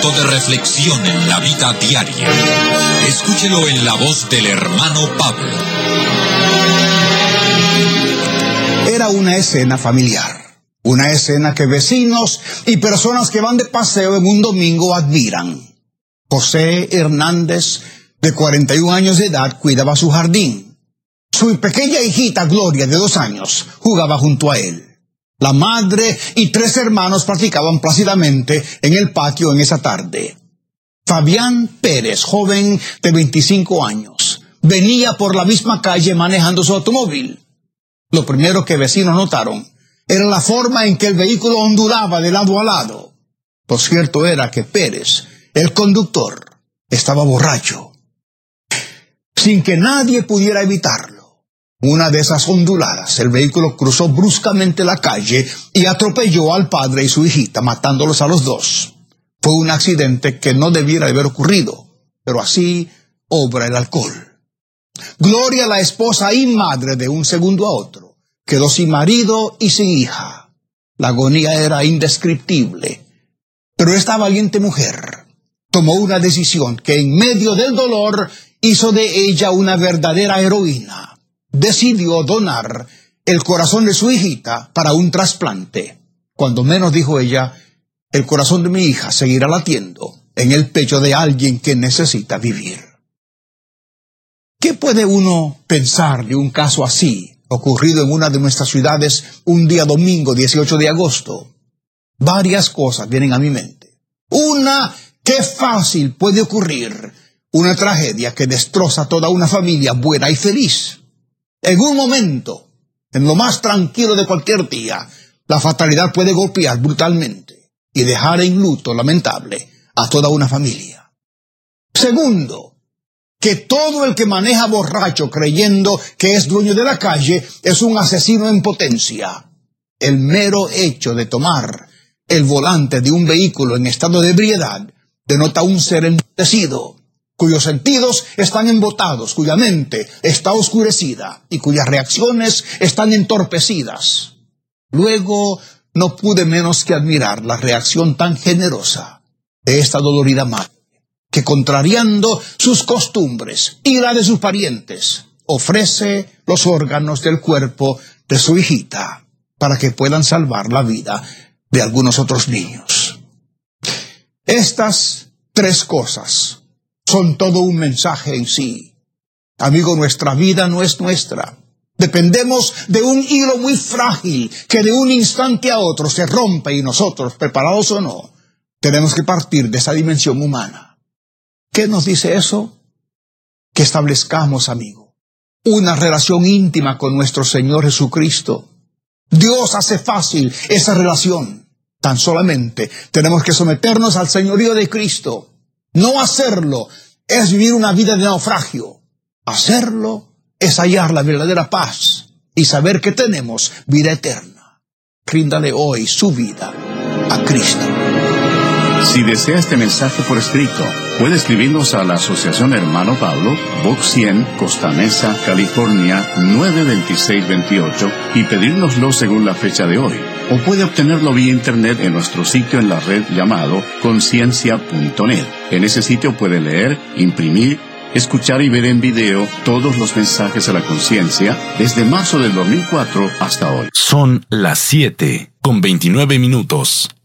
De reflexión en la vida diaria. Escúchelo en la voz del hermano Pablo. Era una escena familiar, una escena que vecinos y personas que van de paseo en un domingo admiran. José Hernández, de 41 años de edad, cuidaba su jardín. Su pequeña hijita Gloria, de 2 años, jugaba junto a él. La madre y 3 hermanos practicaban plácidamente en el patio en esa tarde. Fabián Pérez, joven de 25 años, venía por la misma calle manejando su automóvil. Lo primero que vecinos notaron era la forma en que el vehículo ondulaba de lado a lado. Lo cierto era que Pérez, el conductor, estaba borracho. Sin que nadie pudiera evitarlo, una de esas onduladas, el vehículo cruzó bruscamente la calle y atropelló al padre y su hijita, matándolos a los 2. Fue un accidente que no debiera haber ocurrido, pero así obra el alcohol. Gloria, la esposa y madre de un segundo a otro, quedó sin marido y sin hija. La agonía era indescriptible, pero esta valiente mujer tomó una decisión que en medio del dolor hizo de ella una verdadera heroína. Decidió donar el corazón de su hijita para un trasplante. Cuando menos, dijo ella, el corazón de mi hija seguirá latiendo en el pecho de alguien que necesita vivir. ¿Qué puede uno pensar de un caso así, ocurrido en una de nuestras ciudades un día domingo 18 de agosto? Varias cosas vienen a mi mente. Una, qué fácil puede ocurrir una tragedia que destroza toda una familia buena y feliz. En un momento, en lo más tranquilo de cualquier día, la fatalidad puede golpear brutalmente y dejar en luto lamentable a toda una familia. Segundo, que todo el que maneja borracho creyendo que es dueño de la calle es un asesino en potencia. El mero hecho de tomar el volante de un vehículo en estado de ebriedad denota un ser enmudecido, cuyos sentidos están embotados, cuya mente está oscurecida y cuyas reacciones están entorpecidas. Luego, no pude menos que admirar la reacción tan generosa de esta dolorida madre, que contrariando sus costumbres y la de sus parientes, ofrece los órganos del cuerpo de su hijita para que puedan salvar la vida de algunos otros niños. Estas 3 cosas son todo un mensaje en sí. Amigo, nuestra vida no es nuestra. Dependemos de un hilo muy frágil que de un instante a otro se rompe y nosotros, preparados o no, tenemos que partir de esa dimensión humana. ¿Qué nos dice eso? Que establezcamos, amigo, una relación íntima con nuestro Señor Jesucristo. Dios hace fácil esa relación. Tan solamente tenemos que someternos al señorío de Cristo. No hacerlo es vivir una vida de naufragio. Hacerlo es hallar la verdadera paz y saber que tenemos vida eterna. Ríndale hoy su vida a Cristo. Si desea este mensaje por escrito, puede escribirnos a la Asociación Hermano Pablo, Box 100, Costa Mesa, California, 92628 y pedírnoslo según la fecha de hoy. O puede obtenerlo vía internet en nuestro sitio en la red llamado conciencia.net. En ese sitio puede leer, imprimir, escuchar y ver en video todos los mensajes a la conciencia desde marzo del 2004 hasta hoy. Son las 7:29.